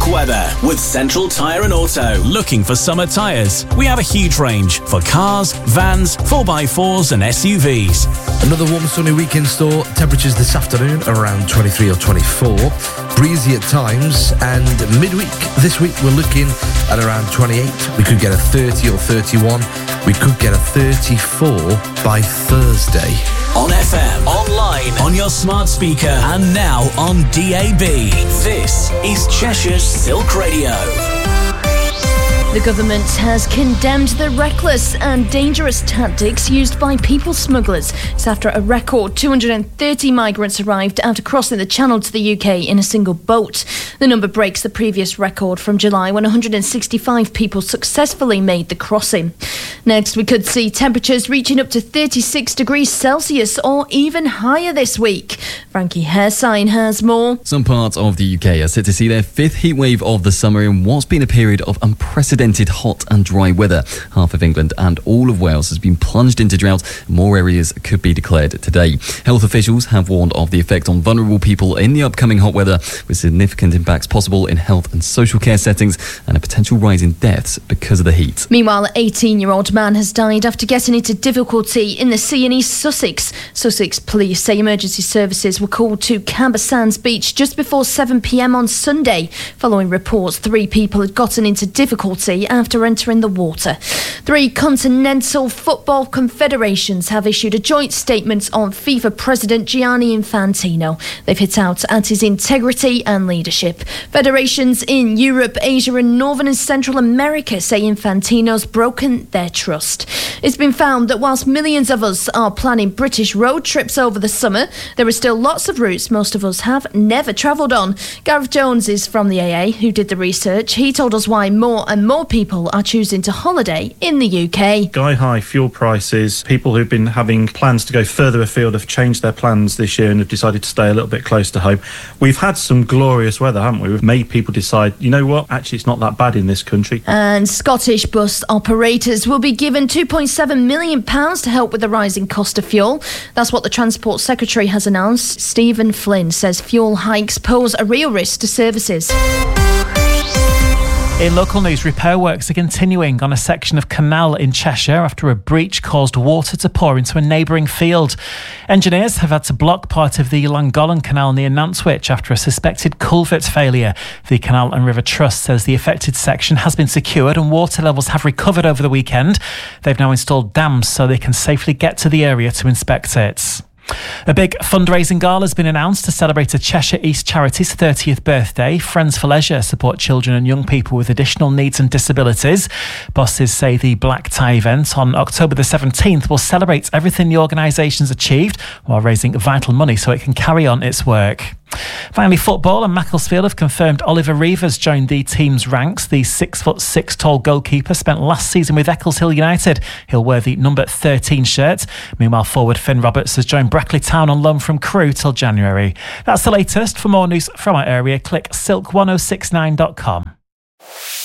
Silk weather with Central Tyre and Auto. Looking for summer tyres? We have a huge range for cars, vans, 4x4s and SUVs. Another warm sunny weekend store. Temperatures this afternoon are around 23 or 24. Breezy at times, and midweek this week we're looking at around 28. We could get a 30 or 31. We could get a 34 by Thursday. On FM, online, on your smart speaker, and now on DAB. This is Cheshire's Silk Radio. The government has condemned the reckless and dangerous tactics used by people smugglers. It's after a record 230 migrants arrived after crossing the Channel to the UK in a single boat. The number breaks the previous record from July when 165 people successfully made the crossing. Next, we could see temperatures reaching up to 36 degrees Celsius or even higher this week. Frankie Hairsign has more. Some parts of the UK are set to see their fifth heatwave of the summer in what's been a period of unprecedented hot and dry weather. Half of England and all of Wales has been plunged into drought. More areas could be declared today. Health officials have warned of the effect on vulnerable people in the upcoming hot weather, with significant impacts possible in health and social care settings and a potential rise in deaths because of the heat. Meanwhile, an 18-year-old man has died after getting into difficulty in the sea in East Sussex. Sussex police say emergency services were called to Camber Sands Beach just before 7 p.m. on Sunday, following reports 3 people had gotten into difficulty after entering the water. 3 continental football confederations have issued a joint statement on FIFA President Gianni Infantino. They've hit out at his integrity and leadership. Federations in Europe, Asia and Northern and Central America say Infantino's broken their trust. It's been found that whilst millions of us are planning British road trips over the summer, there are still lots of routes most of us have never travelled on. Gareth Jones is from the AA, who did the research. He told us why more and more people are choosing to holiday in the UK. Sky-high fuel prices. People who've been having plans to go further afield have changed their plans this year and have decided to stay a little bit close to home. We've had some glorious weather, haven't we? We've made people decide, you know what, actually it's not that bad in this country. And Scottish bus operators will be given £2.7 million to help with the rising cost of fuel. That's what the Transport Secretary has announced. Stephen Flynn says fuel hikes pose a real risk to services. In local news, repair works are continuing on a section of canal in Cheshire after a breach caused water to pour into a neighbouring field. Engineers have had to block part of the Llangollen Canal near Nantwich after a suspected culvert failure. The Canal and River Trust says the affected section has been secured and water levels have recovered over the weekend. They've now installed dams so they can safely get to the area to inspect it. A big fundraising gala has been announced to celebrate a Cheshire East charity's 30th birthday. Friends for Leisure support children and young people with additional needs and disabilities. Bosses say the Black Tie event on October the 17th will celebrate everything the organisation's achieved while raising vital money so it can carry on its work. Finally, football, and Macclesfield have confirmed Oliver Reeve has joined the team's ranks. The 6'6" tall goalkeeper spent last season with Eccleshill United. He'll wear the number 13 shirt. Meanwhile, forward Finn Roberts has joined Brackley Town on loan from Crewe till January. That's the latest. For more news from our area, click silk1069.com.